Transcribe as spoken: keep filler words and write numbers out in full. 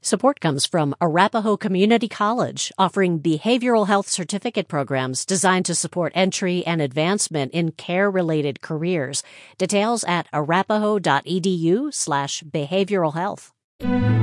Support comes from Arapahoe Community College, offering behavioral health certificate programs designed to support entry and advancement in care-related careers. Details at arapahoe.edu slash behavioral health.